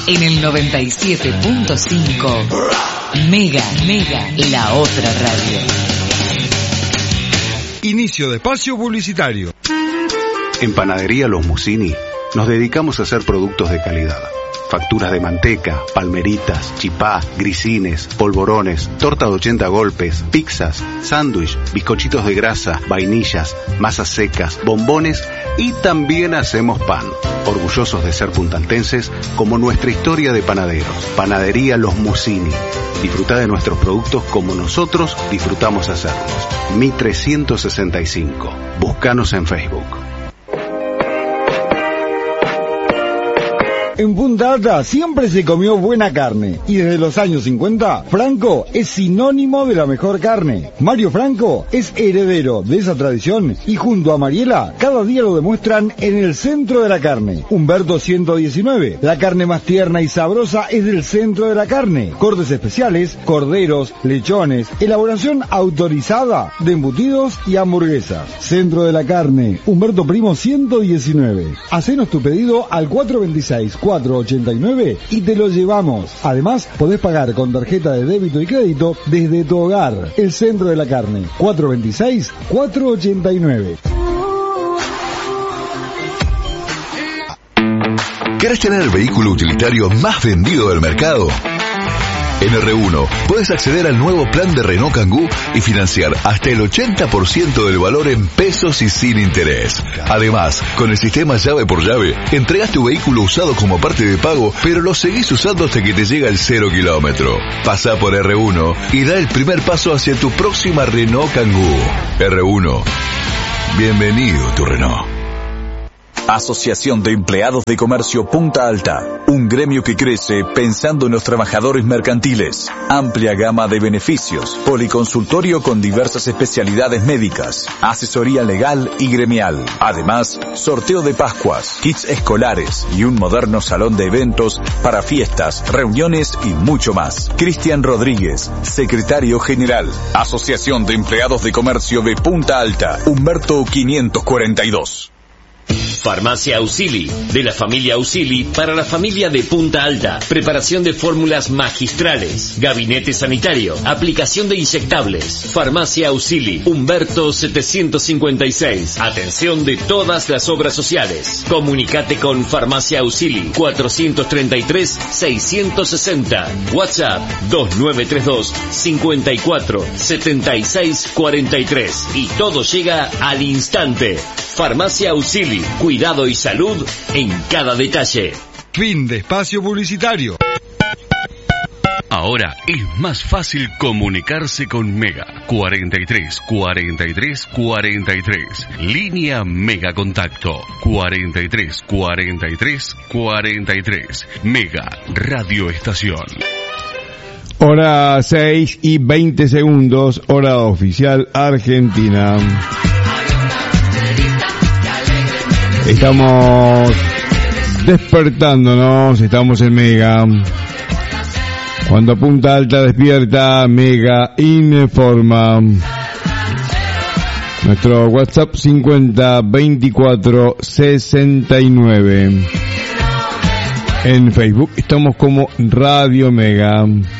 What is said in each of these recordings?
En el 97.5 Mega, la otra radio. Inicio de espacio publicitario. En Panadería Los Musini nos dedicamos a hacer productos de calidad. Facturas de manteca, palmeritas, chipá, grisines, polvorones, torta de 80 golpes, pizzas, sándwich, bizcochitos de grasa, vainillas, masas secas, bombones y también hacemos pan. Orgullosos de ser puntaltenses como nuestra historia de panaderos. Panadería Los Musini. Disfruta de nuestros productos como nosotros disfrutamos hacerlos. Mi 365. Búscanos en Facebook. En Punta Alta siempre se comió buena carne y desde los años 50 Franco es sinónimo de la mejor carne. Mario Franco es heredero de esa tradición y junto a Mariela cada día lo demuestran en el centro de la carne. Humberto 119, la carne más tierna y sabrosa es del centro de la carne. Cortes especiales, corderos, lechones, elaboración autorizada de embutidos y hamburguesas. Centro de la carne, Humberto Primo 119. Hacenos tu pedido al 426-489 y te lo llevamos. Además, podés pagar con tarjeta de débito y crédito desde tu hogar. El Centro de la Carne, 426-489. ¿Querés tener el vehículo utilitario más vendido del mercado? En R1 puedes acceder al nuevo plan de Renault Kangoo y financiar hasta el 80% del valor en pesos y sin interés. Además, con el sistema llave por llave, entregas tu vehículo usado como parte de pago, pero lo seguís usando hasta que te llega el 0 kilómetro. Pasa por R1 y da el primer paso hacia tu próxima Renault Kangoo. R1. Bienvenido tu Renault. Asociación de Empleados de Comercio Punta Alta, un gremio que crece pensando en los trabajadores mercantiles. Amplia gama de beneficios, policonsultorio con diversas especialidades médicas, asesoría legal y gremial. Además, sorteo de Pascuas, kits escolares y un moderno salón de eventos para fiestas, reuniones y mucho más. Cristian Rodríguez, secretario general. Asociación de Empleados de Comercio de Punta Alta, Humberto 542. Farmacia Ausili, de la familia Ausili para la familia de Punta Alta. Preparación de fórmulas magistrales, gabinete sanitario, aplicación de inyectables. Farmacia Ausili, Humberto 756. Atención de todas las obras sociales. Comunicate con Farmacia Ausili 433-660. WhatsApp 2932 54 76 43. Y todo llega al instante. Farmacia Ausili, cuidado y salud en cada detalle. Fin de espacio publicitario. Ahora es más fácil comunicarse con Mega. 43 43 43. Línea Mega Contacto. 43 43 43. Mega Radio Estación. Hora 6:20, hora oficial Argentina. Estamos despertándonos, estamos en Mega. Cuando Punta Alta despierta, Mega informa. Nuestro WhatsApp 50 24 69. En Facebook estamos como Radio Mega.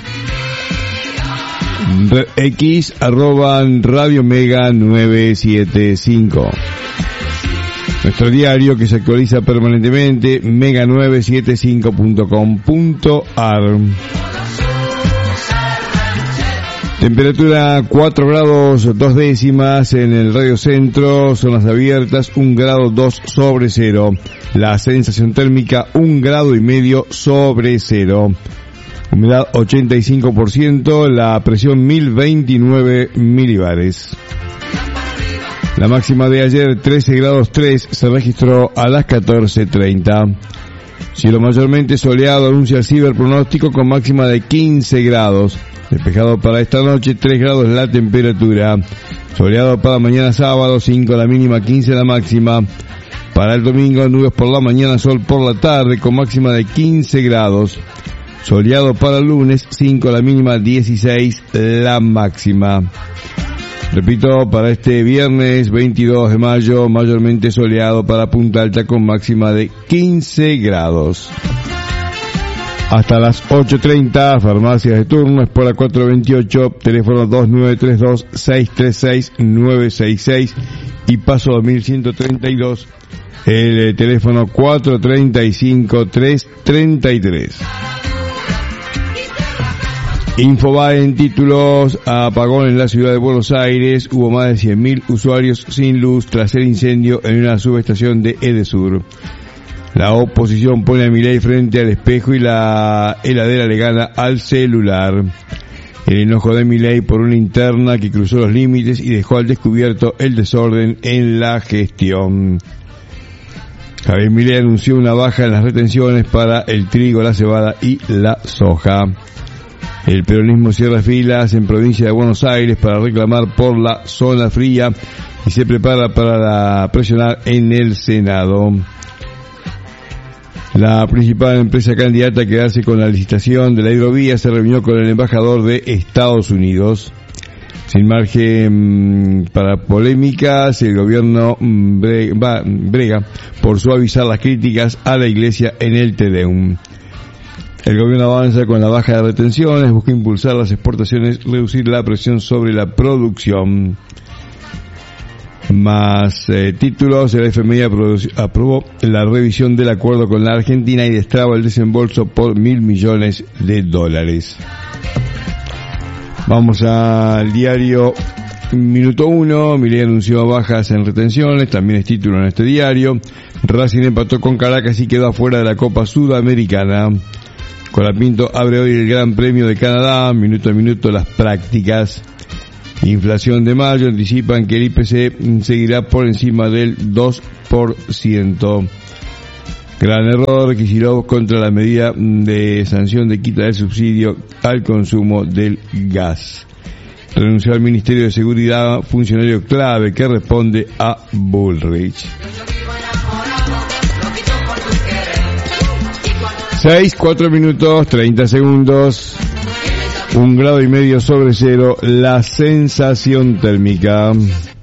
X @Radio Mega 975. Nuestro diario que se actualiza permanentemente, mega975.com.ar. Temperatura 4 grados 2 décimas en el radio centro, zonas abiertas 1 grado 2 sobre 0. La sensación térmica 1 grado y medio sobre 0. Humedad 85%, la presión 1029 milibares. La máxima de ayer, 13 grados 3, se registró a las 14:30. Cielo mayormente soleado, anuncia el ciberpronóstico con máxima de 15 grados. Despejado para esta noche, 3 grados la temperatura. Soleado para mañana sábado, 5 la mínima, 15 la máxima. Para el domingo, nubes por la mañana, sol por la tarde, con máxima de 15 grados. Soleado para el lunes, 5 la mínima, 16 la máxima. Repito, para este viernes 22 de mayo, mayormente soleado para Punta Alta con máxima de 15 grados. hasta las 8:30, farmacias de turno, Espora 428, teléfono 2932-636-966 y Paso 2132, el teléfono 435-333. Infobae en títulos: apagón en la ciudad de Buenos Aires, hubo más de 100.000 usuarios sin luz tras el incendio en una subestación de Edesur. La oposición pone a Milei frente al espejo y la heladera le gana al celular. El enojo de Milei por una interna que cruzó los límites y dejó al descubierto el desorden en la gestión. Javier Milei anunció una baja en las retenciones para el trigo, la cebada y la soja. El peronismo cierra filas en provincia de Buenos Aires para reclamar por la zona fría y se prepara para presionar en el Senado. La principal empresa candidata a quedarse con la licitación de la hidrovía se reunió con el embajador de Estados Unidos. Sin margen para polémicas, el gobierno brega por suavizar las críticas a la iglesia en el Te Deum. El gobierno avanza con la baja de retenciones, busca impulsar las exportaciones, reducir la presión sobre la producción. Más títulos: el FMI aprobó la revisión del acuerdo con la Argentina y destraba el desembolso por $1.000 millones. Vamos al diario Minuto 1. Milei anunció bajas en retenciones, también es título en este diario. Racing empató con Caracas y quedó afuera de la Copa Sudamericana. Colapinto abre hoy el Gran Premio de Canadá. Minuto a minuto las prácticas. Inflación de mayo, anticipan que el IPC seguirá por encima del 2%. Gran error, Kicillof contra la medida de sanción de quita del subsidio al consumo del gas. Renunció al Ministerio de Seguridad, funcionario clave que responde a Bullrich. 4 minutos, 30 segundos. 1,5 grados sobre cero, la sensación térmica.